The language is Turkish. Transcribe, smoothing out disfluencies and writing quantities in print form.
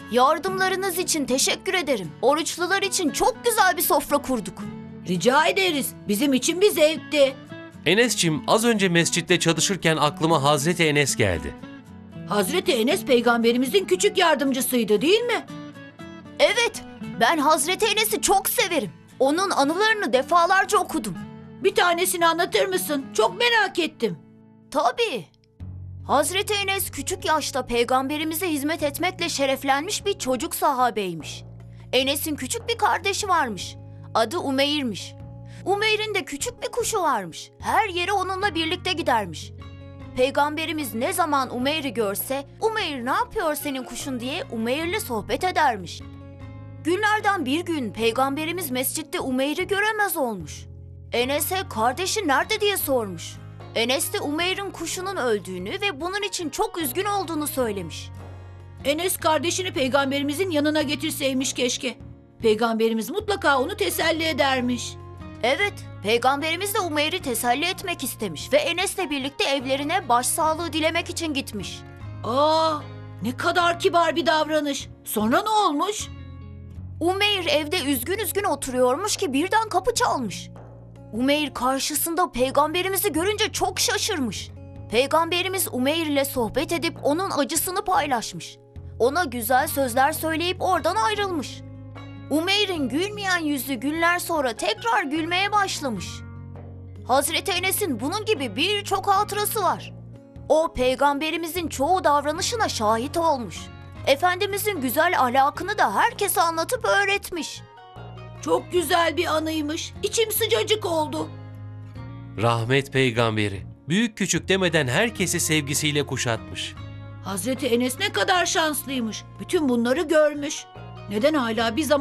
Yardımlarınız için teşekkür ederim. Oruçlular için çok güzel bir sofra kurduk. Rica ederiz. Bizim için bir zevkti. Enes'cim, az önce mescitte çalışırken aklıma Hazreti Enes geldi. Hazreti Enes peygamberimizin küçük yardımcısıydı değil mi? Evet, ben Hazreti Enes'i çok severim. Onun anılarını defalarca okudum. Bir tanesini anlatır mısın? Çok merak ettim. Tabii. Hazreti Enes küçük yaşta peygamberimize hizmet etmekle şereflenmiş bir çocuk sahabeymiş. Enes'in küçük bir kardeşi varmış. Adı Umeyr'miş. Umeyr'in de küçük bir kuşu varmış. Her yere onunla birlikte gidermiş. Peygamberimiz ne zaman Umeyr'i görse, "Umeyr, ne yapıyor senin kuşun?" diye Umeyr'le sohbet edermiş. Günlerden bir gün Peygamberimiz mescitte Umeyr'i göremez olmuş. Enes'e kardeşi nerede diye sormuş. Enes de Umeyr'in kuşunun öldüğünü ve bunun için çok üzgün olduğunu söylemiş. Enes kardeşini peygamberimizin yanına getirseymiş keşke. Peygamberimiz mutlaka onu teselli edermiş. Evet, Peygamberimiz de Umeyr'i teselli etmek istemiş ve Enes'le birlikte evlerine başsağlığı dilemek için gitmiş. Aa, ne kadar kibar bir davranış. Sonra ne olmuş? Umeyr evde üzgün üzgün oturuyormuş ki birden kapı çalmış. Umeyr karşısında Peygamberimizi görünce çok şaşırmış. Peygamberimiz Umeyr ile sohbet edip onun acısını paylaşmış. Ona güzel sözler söyleyip oradan ayrılmış. Umeyr'in gülmeyen yüzü günler sonra tekrar gülmeye başlamış. Hazreti Enes'in bunun gibi birçok hatırası var. O Peygamberimizin çoğu davranışına şahit olmuş. Efendimizin güzel ahlakını da herkese anlatıp öğretmiş. Çok güzel bir anıymış. İçim sıcacık oldu. Rahmet peygamberi, büyük küçük demeden herkesi sevgisiyle kuşatmış. Hazreti Enes ne kadar şanslıymış. Bütün bunları görmüş. Neden hala bir zaman